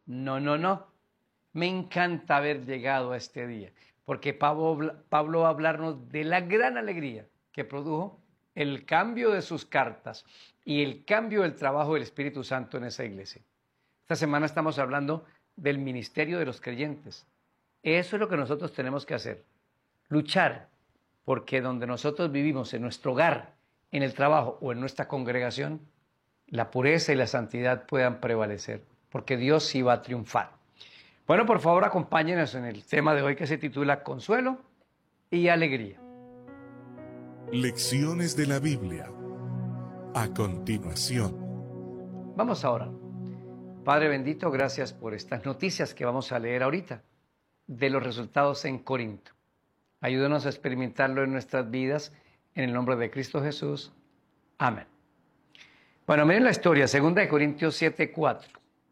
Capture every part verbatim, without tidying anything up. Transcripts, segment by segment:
No, no, no. Me encanta haber llegado a este día, porque Pablo, Pablo va a hablarnos de la gran alegría que produjo el cambio de sus cartas y el cambio del trabajo del Espíritu Santo en esa iglesia. Esta semana estamos hablando del ministerio de los creyentes. Eso es lo que nosotros tenemos que hacer, luchar porque donde nosotros vivimos, en nuestro hogar, en el trabajo o en nuestra congregación, la pureza y la santidad puedan prevalecer, porque Dios sí va a triunfar. Bueno, por favor, acompáñenos en el tema de hoy que se titula Consuelo y Alegría. Lecciones de la Biblia. A continuación. Vamos ahora. Padre bendito, gracias por estas noticias que vamos a leer ahorita de los resultados en Corinto. Ayúdanos a experimentarlo en nuestras vidas, en el nombre de Cristo Jesús. Amén. Bueno, miren la historia, segunda de Corintios siete, cuatro.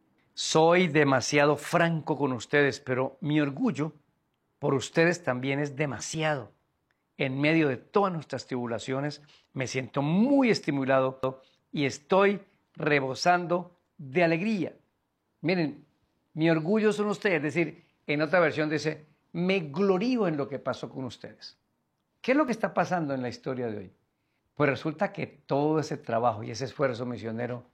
Soy demasiado franco con ustedes, pero mi orgullo por ustedes también es demasiado. En medio de todas nuestras tribulaciones, me siento muy estimulado y estoy rebosando de alegría. Miren, mi orgullo son ustedes, es decir, en otra versión dice, me glorío en lo que pasó con ustedes. ¿Qué es lo que está pasando en la historia de hoy? Pues resulta que todo ese trabajo y ese esfuerzo misionero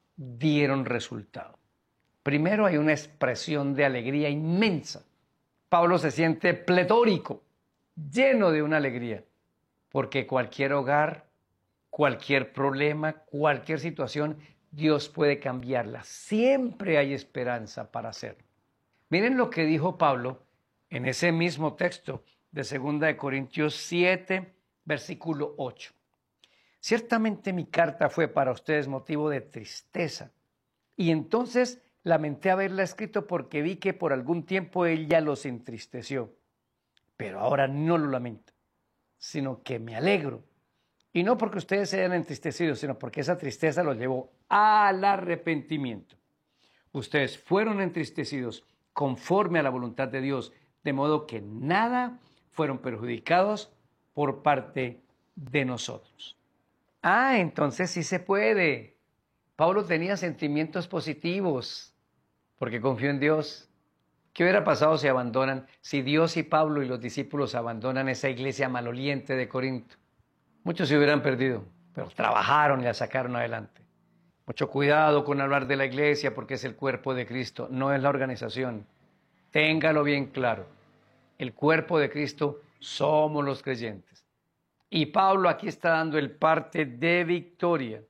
dieron resultado. Primero hay una expresión de alegría inmensa. Pablo se siente pletórico, lleno de una alegría, porque cualquier hogar, cualquier problema, cualquier situación, Dios puede cambiarla. Siempre hay esperanza para hacerlo. Miren lo que dijo Pablo en ese mismo texto de segunda de Corintios siete, versículo ocho. Ciertamente mi carta fue para ustedes motivo de tristeza, y entonces lamenté haberla escrito porque vi que por algún tiempo ella los entristeció. Pero ahora no lo lamento, sino que me alegro. Y no porque ustedes se hayan entristecido, sino porque esa tristeza los llevó al arrepentimiento. Ustedes fueron entristecidos conforme a la voluntad de Dios, de modo que nada fueron perjudicados por parte de nosotros. Ah, entonces sí se puede. Pablo tenía sentimientos positivos porque confió en Dios. ¿Qué hubiera pasado si abandonan, si Dios y Pablo y los discípulos abandonan esa iglesia maloliente de Corinto? Muchos se hubieran perdido, pero trabajaron y la sacaron adelante. Mucho cuidado con hablar de la iglesia porque es el cuerpo de Cristo, no es la organización. Téngalo bien claro. El cuerpo de Cristo somos los creyentes. Y Pablo aquí está dando el parte de victoria.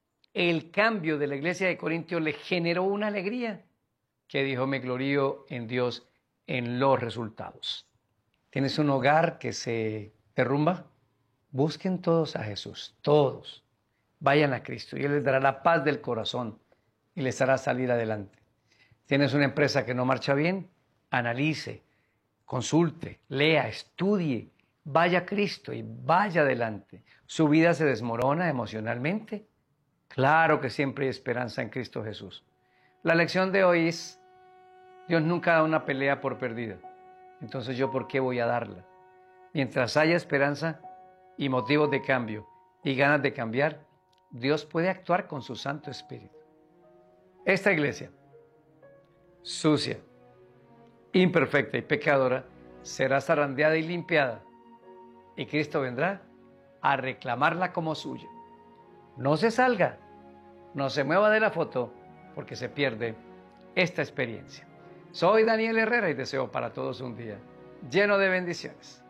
El cambio de la iglesia de Corintios le generó una alegría que dijo, me glorío en Dios en los resultados. ¿Tienes un hogar que se derrumba? Busquen todos a Jesús, todos. Vayan a Cristo y Él les dará la paz del corazón y les hará salir adelante. ¿Tienes una empresa que no marcha bien? Analice, consulte, lea, estudie, vaya a Cristo y vaya adelante. ¿Su vida se desmorona emocionalmente? Claro que siempre hay esperanza en Cristo Jesús. La lección de hoy es, Dios nunca da una pelea por perdida. Entonces, ¿yo por qué voy a darla? Mientras haya esperanza y motivos de cambio y ganas de cambiar, Dios puede actuar con su Santo Espíritu. Esta iglesia, sucia, imperfecta y pecadora, será zarandeada y limpiada, y Cristo vendrá a reclamarla como suya. No se salga, no se mueva de la foto, porque se pierde esta experiencia. Soy Daniel Herrera y deseo para todos un día lleno de bendiciones.